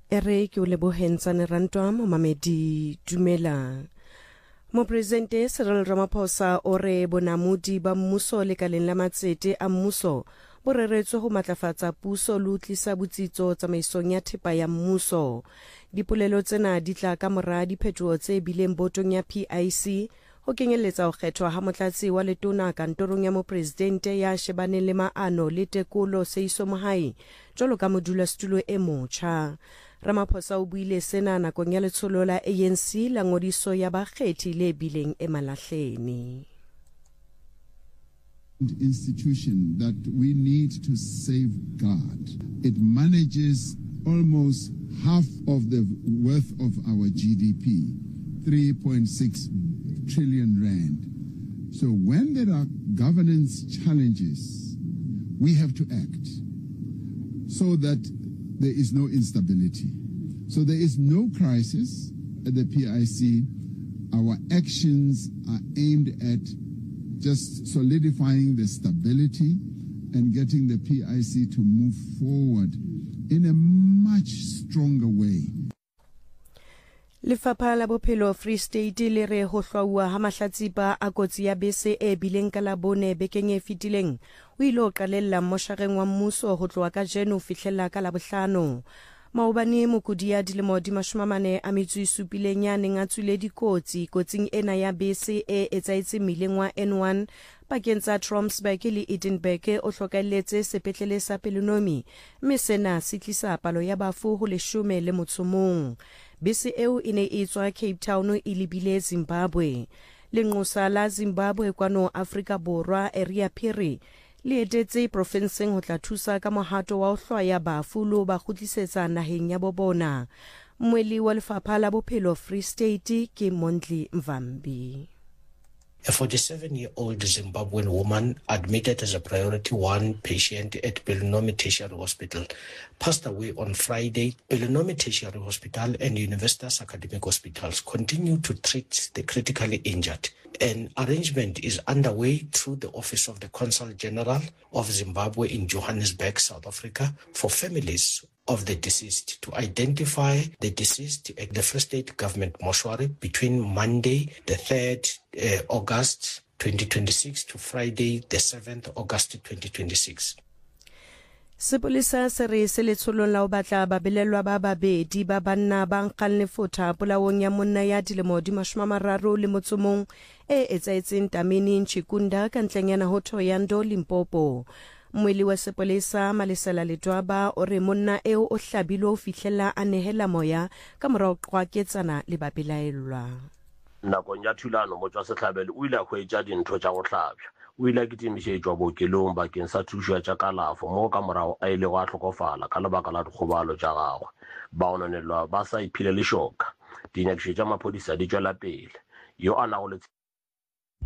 Ere ke o lebohentsane rantwa momamedi dumela. Mopresidente Cyril Ramaphosa o re bonamodi ba mmuso lekaleng la matsete a mmuso bo reretswe ho matlafatsa puso le ho tlisa botsitso tsamaisong ya thepa ya mmuso. Dipolelo tsena di tla ka mora diphetoho tse bileng botong ya PIC ho kenyeletsa ho kgethwa ha motlatsi wa letona kantorong ya mopresidente ya shebaneng le maano le tekolo Seiso Mohai jwalo ka modulasetulo e motjha. Ramaphosa o buile sena nakong ya letsholo la ANC la ngodiso ya bakgethi le bileng e malahleni. Institution that we need to safeguard. It manages almost half of the worth of our GDP, 3.6 trillion rand. So when there are governance challenges, we have to act so that there is no instability. So there is no crisis at the PIC. Our actions are aimed at just solidifying the stability and getting the PIC to move forward in a much stronger way. Lefapha la Bophelo Free State le re ho hlwaua ha mahlatsipa a kotsi ya bese e bileng ka Labone bekeng e fetileng o ile ho qalella moshareng wa mmuso ho tloha ka Jeno fihlella ka Labohlano. Maobane mokudi ya dilemo di 47 ya neng a tswile dikotsi kotsing ena ya bese e etsaetse mmileng wa N1 pakeng tsa Tromsburg le Edinburgh o hlokalletse sepetlele sa Pelonomi mme sena se tlisa palo ya bafu ho 11. Bese eo e ne e tswa Cape Town e lebile Zimbabwe. Lenqosa la Zimbabwe kwano Afrika Borwa Area Phiri le etetse provinseng ho tla thusa ka mohato wa ho hlwaya bafu lo ba khutlisetsa naheng ya bobona. Mweli wa Lefapha la Bophelo Free State ke Mondli Mvambi. A 47-year-old Zimbabwean woman admitted as a priority 1 patient at Pelonomi Tertiary Hospital passed away on Friday. Pelonomi Tertiary Hospital and Universitas Academic Hospitals continue to treat the critically injured. An arrangement is underway through the Office of the Consul General of Zimbabwe in Johannesburg, South Africa, for families of the deceased to identify the deceased at the Free State Government Mortuary between Monday, the 3rd August 2026 to Friday, the 7th August 2026. Sepolesa se re se letsholong la ho batla babelelwa ba babedi ba banna ba nkgang lefotha polaong ya monna ya dilemo di 31 e etsaetseng Tameni Nchikunda ka ntlenyana ho Thohoyandou Limpopo. Mweli wa sepolesa Malesela Letwaba o re monna eo o hlabilwe ho fihlella a nehela moya ka morao qwaketsana le babelaelwa. Nakong ya thulano motswa setlhabelo o ile a hwetša dintho tša go hlabja o ile a kitimišetšwa bookelong bakeng sa thušo tša kalafo mo ka morao a ile go a hlokofala ka lebaka la dikgobalo tša gagwe. Baonanelwa ba sa iphile le šoka. Dinyakišo tša maphodisa di tšwela pele yo a nago le